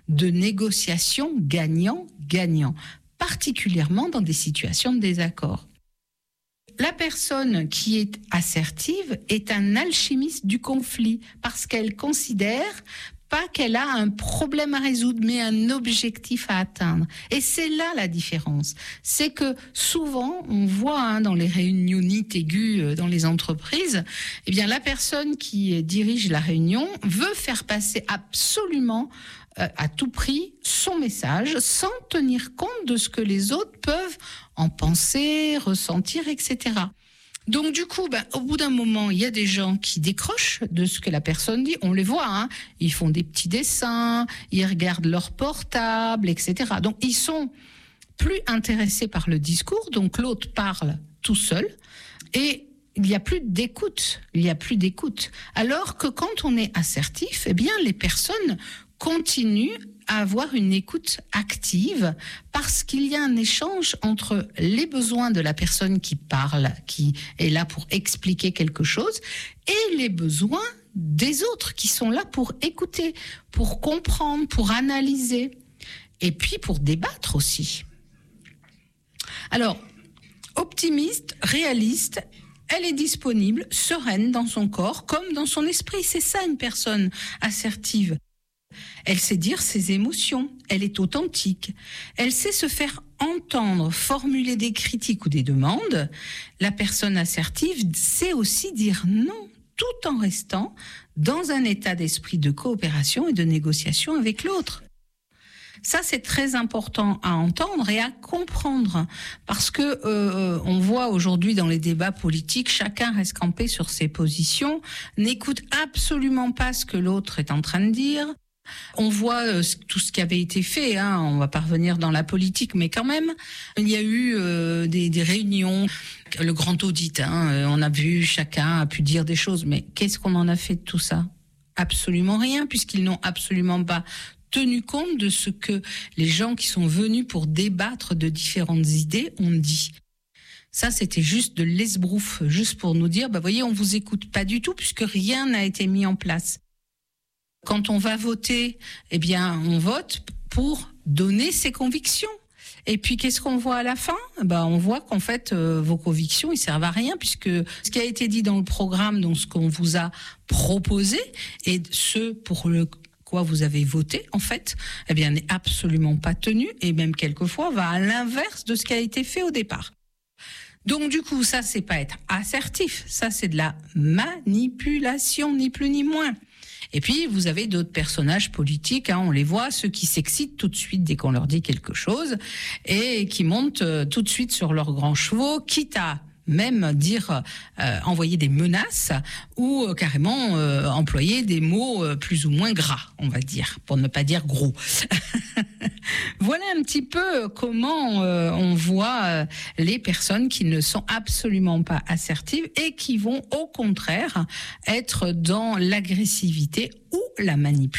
de négociation gagnant-gagnant, particulièrement dans des situations de désaccord. La personne qui est assertive est un alchimiste du conflit parce qu'elle considère pas qu'elle a un problème à résoudre, mais un objectif à atteindre. Et c'est là la différence. C'est que souvent, on voit dans les réunionites aiguës dans les entreprises, eh bien, la personne qui dirige la réunion veut faire passer absolument à tout prix son message sans tenir compte de ce que les autres peuvent en penser, ressentir, etc. Donc du coup, au bout d'un moment, il y a des gens qui décrochent de ce que la personne dit. On les voit, ils font des petits dessins, ils regardent leur portable, etc. Donc ils sont plus intéressés par le discours. Donc l'autre parle tout seul et il n'y a plus d'écoute. Alors que quand on est assertif, eh bien les personnes continuent à avoir une écoute active parce qu'il y a un échange entre les besoins de la personne qui parle, qui est là pour expliquer quelque chose, et les besoins des autres qui sont là pour écouter, pour comprendre, pour analyser, et puis pour débattre aussi. Alors, optimiste, réaliste, elle est disponible, sereine dans son corps comme dans son esprit. C'est ça une personne assertive. Elle sait dire ses émotions, elle est authentique, elle sait se faire entendre, formuler des critiques ou des demandes. La personne assertive sait aussi dire non, tout en restant dans un état d'esprit de coopération et de négociation avec l'autre. Ça, c'est très important à entendre et à comprendre parce que on voit aujourd'hui dans les débats politiques, chacun reste campé sur ses positions, n'écoute absolument pas ce que l'autre est en train de dire. On voit tout ce qui avait été fait, on va pas revenir dans la politique, mais quand même, il y a eu des réunions, le grand audit, on a vu, chacun a pu dire des choses, mais qu'est-ce qu'on en a fait de tout ça ? Absolument rien, puisqu'ils n'ont absolument pas tenu compte de ce que les gens qui sont venus pour débattre de différentes idées ont dit. Ça, c'était juste de l'esbrouf, juste pour nous dire, voyez, on vous écoute pas du tout, puisque rien n'a été mis en place. Quand on va voter, eh bien, on vote pour donner ses convictions. Et puis, qu'est-ce qu'on voit à la fin ? On voit qu'en fait, vos convictions, ils servent à rien, puisque ce qui a été dit dans le programme, donc ce qu'on vous a proposé, et ce pour le quoi vous avez voté, en fait, eh bien, n'est absolument pas tenu, et même quelquefois va à l'inverse de ce qui a été fait au départ. Donc, du coup, ça, c'est pas être assertif. Ça, c'est de la manipulation, ni plus ni moins. Et puis, vous avez d'autres personnages politiques, on les voit, ceux qui s'excitent tout de suite dès qu'on leur dit quelque chose et qui montent tout de suite sur leurs grands chevaux, quitte à même dire envoyer des menaces ou carrément employer des mots plus ou moins gras, on va dire, pour ne pas dire gros. Voilà un petit peu comment on voit les personnes qui ne sont absolument pas assertives et qui vont au contraire être dans l'agressivité ou la manipulation.